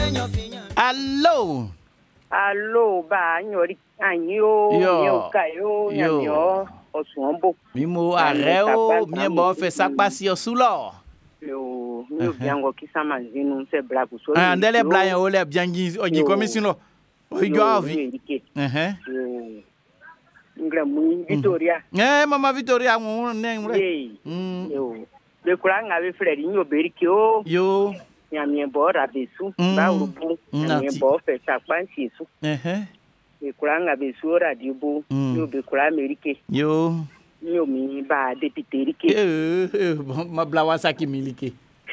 Allô? Allô, ba nyori anyo, yo kayo, nyamyo, oswambo. Mimo areo, mien bo fe sakpa si osulo. Yo, mio biango kisama zinu se black so. Andele black o le biangi oji komisino. Ojo avi. Ngra mu Victoria. Mama Victoria mu ne mure. Yo. De kura ngabe frère nyo berike o. Yo. Nyamye bo rabesu, ba urubu. Nyamye bo fe sakpa nsisu. De kura ngabe su radio bo, yo be kura Amerike. Yo. Yo mi ba député rike. Ma blawasa ki milike.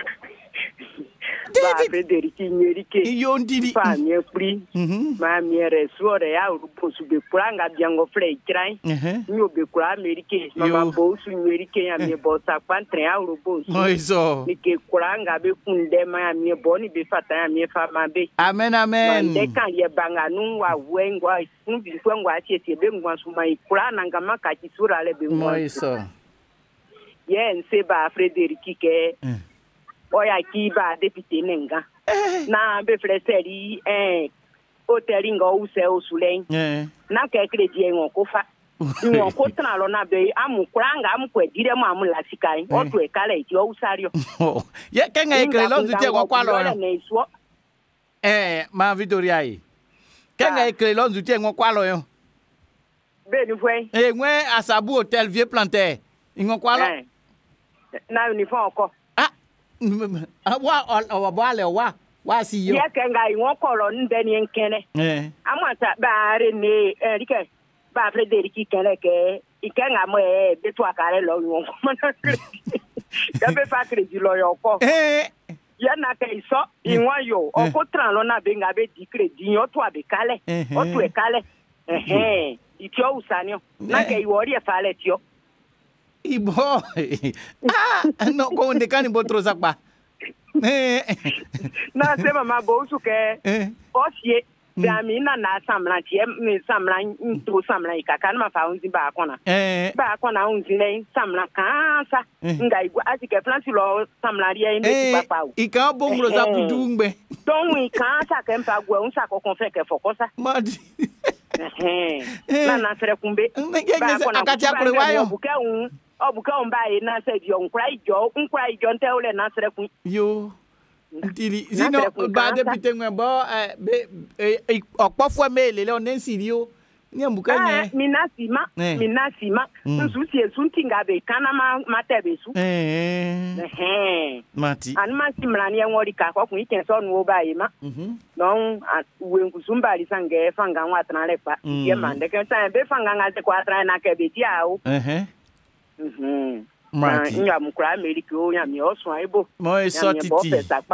Ba Frederic Nyerike. Yo ndiri. Fa mi pri. Ma mi resore ya urupo su be kura nga biango frère krai. Yo be kura Amerike. Mama bo su Nyerike ya mi bo sakpa ntre ya urupo su. Moiso. Ni ke kura nga be kunde ma ya mi bo ni be fata ya mi fa ma be. Amen amen. De kan ye banga nu wa wengwa nbi kwengwa tie be ngwa su mai kura na nga maka ki sura le be ngwa. Moiso. Ye nse ba Frederic ke. Oya ki ba député nenga. Na be fleseri hôtel nga use osulen. Na ke crédit en ko fa. Nyon ko tran lo na be amu kuranga amu ko dire mo amu la sikai. O to e kala ti o usario. Ye kenga e kre lo nzutie kwa kwa lo. Ma Victoria yi. Kenga e kre lo nzutie kwa lo yo. Be ni fwe. Nwe asabu hôtel vieux planter. Ngo kwa lo. Na uniform ko. Wa si yo. Ye kenga iwon koro nde ni nkene. Amata ba re ne rike ba Frederic kele ke ikenga mo be to akare lo iwon ko na credit. Ya be fa credit lo yo ko. Ya na ke iso iwon yo o ko tran lo na be nga be di credit yo to abe kale. O to e kale. Itio usanyo. Na ke iwori e fale tio. Ibo. No ko ndekani botro sakpa. Na se mama bo su ke osie be amina na samla tie mi samla nto samla ikaka na fa unzi ba akona unzi ne samla kansa nga igu asike planti lo samla rie ndi papa o ika bongro za budungbe don wi kansa ke mpa gwa unsa ko konfe ke fokosa madi na sere kumbe ba akona akati akure wayo obuka mbaye na se dio nkra ijo nte ole na sere kun yo ntili zino ba député ngbo okpo fo mele le on sirio ni mbuka ne minasima nsu sie suntinga be kana ma tebesu mati anma simrani enwori ka ko kun iken so nu obaye ma don we ngusumba lisange fanga nwa tranle pa ye mande ke tan be fanga ngaze kwa tran na ke be ti awo Mati. Nya mukura America o nya mi osun aibo. Moiso titi.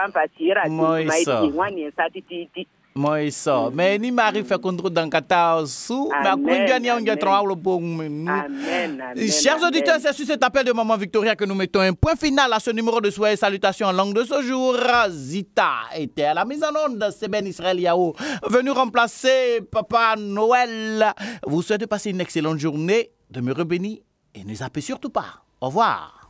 Moiso. Mais ni mari fait contre dans 14 ma kunjani on dit trop bon. Chers auditeurs, c'est sur cet appel de Maman Victoria que nous mettons un point final à ce numéro de souhait et salutations en langue de ce jour. Zita était à la mise en onde, c'est Ben Israël Yao, venu remplacer Papa Noël. Vous souhaitez passer une excellente journée, demeurez bénis et ne zappez surtout pas. Au revoir.